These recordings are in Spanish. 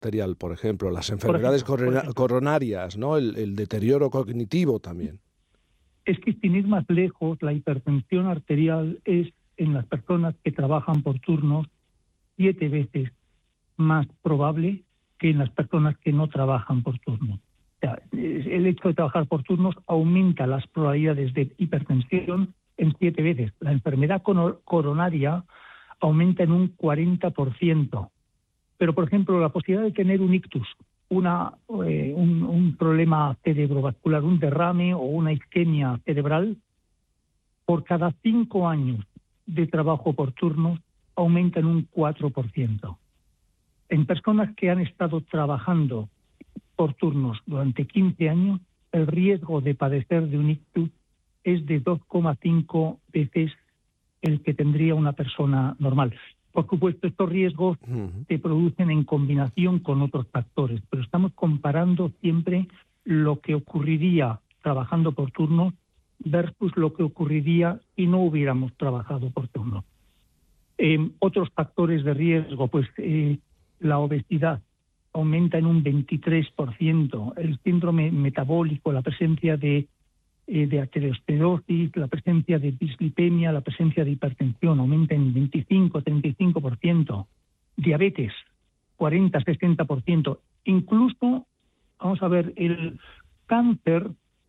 arterial, por ejemplo, las enfermedades coronarias, ¿no? El deterioro cognitivo también. Es que sin ir más lejos, la hipertensión arterial es en las personas que trabajan por turnos 7 veces más probable que en las personas que no trabajan por turnos. O sea, el hecho de trabajar por turnos aumenta las probabilidades de hipertensión en 7 veces. La enfermedad coronaria aumenta en un 40%. Pero, por ejemplo, la posibilidad de tener un ictus, un problema cerebrovascular, un derrame o una isquemia cerebral, por cada 5 años de trabajo por turnos aumenta en un 4%. En personas que han estado trabajando por turnos durante 15 años, el riesgo de padecer de un ictus es de 2,5 veces el que tendría una persona normal. Por supuesto, estos riesgos se producen en combinación con otros factores, pero estamos comparando siempre lo que ocurriría trabajando por turnos versus lo que ocurriría si no hubiéramos trabajado por turnos. Otros factores de riesgo, pues la obesidad aumenta en un 23%, el síndrome metabólico, la presencia de arteriosclerosis, la presencia de dislipemia, la presencia de hipertensión aumenta en 25-35%, diabetes 40-60%, incluso, vamos a ver, el cáncer,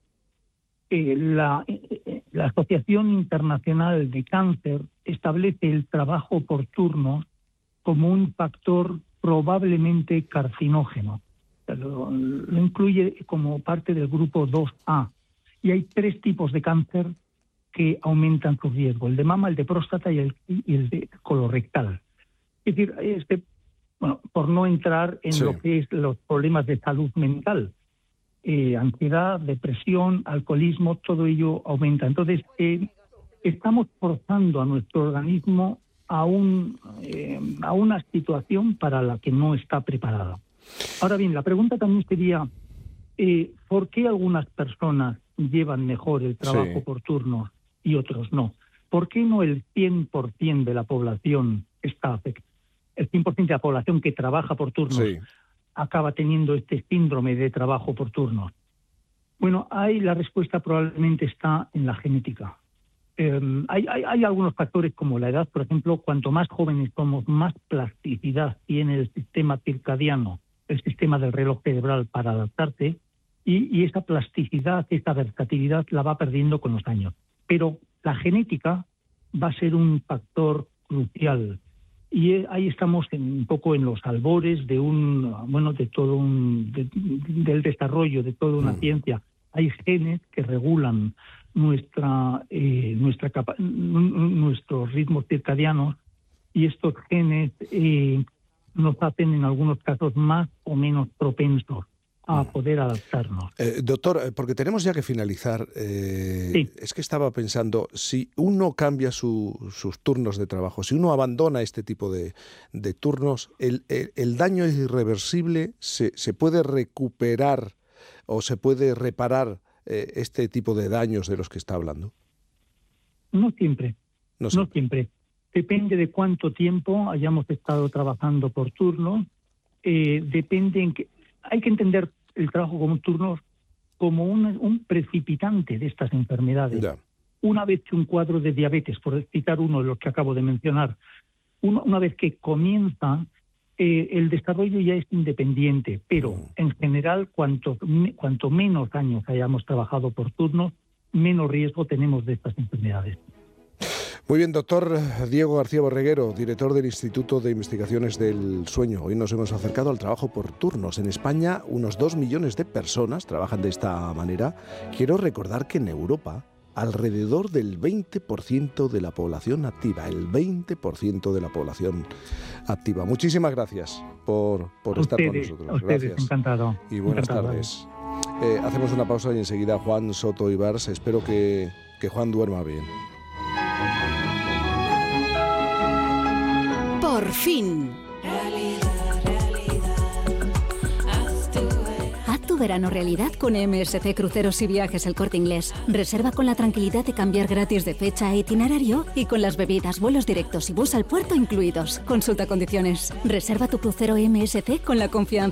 la Asociación Internacional de Cáncer establece el trabajo por turnos como un factor probablemente carcinógeno. Lo incluye como parte del grupo 2A. Y hay 3 tipos de cáncer que aumentan su riesgo: el de mama, el de próstata y el de colorectal. Es decir, por no entrar en lo que es los problemas de salud mental, ansiedad, depresión, alcoholismo, todo ello aumenta. Entonces, estamos forzando a nuestro organismo a una situación para la que no está preparada. Ahora bien, la pregunta también sería, ¿por qué algunas personas llevan mejor el trabajo por turnos y otros no? ¿Por qué no el 100% de la población está afectada? El 100% de la población que trabaja por turnos acaba teniendo este síndrome de trabajo por turnos. Bueno, ahí la respuesta probablemente está en la genética. Hay algunos factores como la edad, por ejemplo. Cuanto más jóvenes somos, más plasticidad tiene el sistema circadiano, el sistema del reloj cerebral para adaptarse, y esa plasticidad, esa versatilidad la va perdiendo con los años. Pero la genética va a ser un factor crucial. Y ahí estamos un poco en los albores del desarrollo de toda una ciencia. Hay genes que regulan nuestros ritmos circadianos, y estos genes nos hacen en algunos casos más o menos propensos a poder adaptarnos. Doctor, porque tenemos ya que finalizar, es que estaba pensando, si uno cambia sus turnos de trabajo, si uno abandona este tipo de turnos, ¿el daño es irreversible? ¿Se puede recuperar o se puede reparar este tipo de daños de los que está hablando? No siempre. No siempre. Depende de cuánto tiempo hayamos estado trabajando por turnos. Hay que entender el trabajo como turnos como un precipitante de estas enfermedades. Ya. Una vez que un cuadro de diabetes, por citar uno de los que acabo de mencionar, una vez que comienza, el desarrollo ya es independiente, pero en general, cuanto menos años hayamos trabajado por turnos, menos riesgo tenemos de estas enfermedades. Muy bien, doctor Diego García Borreguero, director del Instituto de Investigaciones del Sueño. Hoy nos hemos acercado al trabajo por turnos. En España, unos 2 millones de personas trabajan de esta manera. Quiero recordar que en Europa, alrededor del 20% de la población activa, el 20% de la población activa. Muchísimas gracias por estar con nosotros. A ustedes, gracias. Encantado. Y buenas tardes. Hacemos una pausa y enseguida Juan Soto Ibars. Espero que Juan duerma bien. Por fin. Haz tu verano realidad con MSC Cruceros y Viajes El Corte Inglés. Reserva con la tranquilidad de cambiar gratis de fecha e itinerario y con las bebidas, vuelos directos y bus al puerto incluidos. Consulta condiciones. Reserva tu crucero MSC con la confianza